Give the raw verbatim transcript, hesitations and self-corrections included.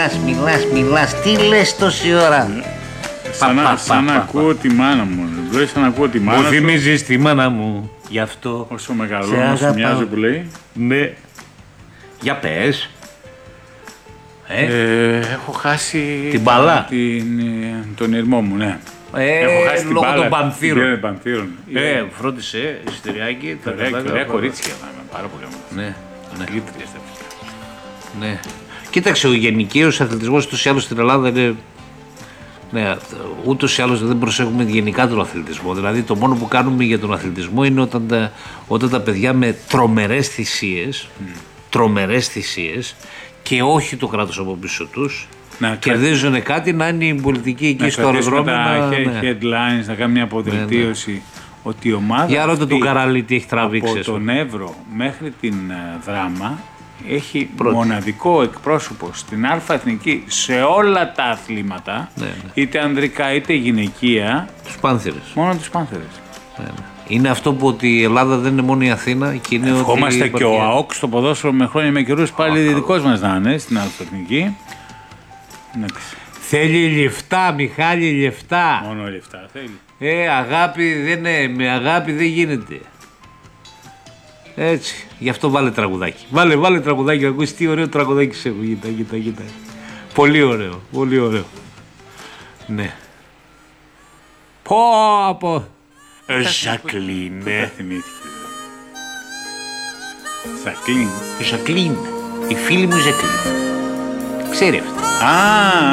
μιλάς, μιλάς, μιλάς. Τι λες τόση ώρα? Σαν, πα, σαν πα, να πα, ακούω πα. Τη μάνα μου. Λέει σαν να ακούω τη μάνα μου. Μου θυμίζεις τη μάνα μου. Γι' αυτό. Όσο μεγαλώνω, όσο μοιάζει που λέει. Ναι. Για πες. Ε, ε, έχω χάσει την μπάλα. Την, τον ήρμό μου, ναι. Ε, έχω χάσει λόγω την μπάλα, των πανθύρων. πανθύρων. Ε, φρόντισε, εισιτηριάκι. Ωραία κορίτσια, πάρα πολύ ωραία. Ναι, ναι. Ναι. Κοίταξε, ο γενικαίος αθλητισμός ούτως ή άλλως στην Ελλάδα είναι. Ναι, ούτως ή άλλως δεν προσέχουμε γενικά τον αθλητισμό. Δηλαδή, το μόνο που κάνουμε για τον αθλητισμό είναι όταν τα, όταν τα παιδιά με τρομερές θυσίες, mm. τρομερές θυσίες και όχι το κράτος από πίσω τους, να κερδίζουν κρατ... κάτι, να είναι η πολιτική εκεί να στο αεροδρόμιο. Να να ναι. headlines, να κάνει μια αποδελτίωση. Ναι, ναι. Ότι η ομάδα. Για ρώτα του Καραλή τι έχει τραβήξει. Από τον Εύρο μέχρι την Δράμα έχει πρώτη. Μοναδικό εκπρόσωπο στην Α' Εθνική σε όλα τα αθλήματα, ναι, ναι. είτε ανδρικά είτε γυναικεία. Τους Πάνθερες. Μόνο τους Πάνθερες. Ναι, ναι. Είναι αυτό που ότι η Ελλάδα δεν είναι μόνο η Αθήνα. Και είναι ευχόμαστε ότι και ο ΑΟΚ στο ποδόσφαιρο με χρόνια με καιρούς πάλι δικός μας να είναι στην Α' Εθνική. Ναι. Θέλει λεφτά, Μιχάλη, λεφτά. Μόνο λεφτά θέλει. Ε, αγάπη δεν είναι, με αγάπη δεν γίνεται. Έτσι, γι' αυτό βάλε τραγουδάκι. Βάλε, βάλε τραγουδάκι, να ακούσεις τι ωραίο τραγουδάκι σε έχω. Κοίτα, κοίτα, κοίτα. Πολύ ωραίο, πολύ ωραίο. Ναι. Πω, πω. Ζακλίν. Ζακλίν. Ζακλίν. Η φίλη μου Ζακλίν. Ξέρει αυτή. Α,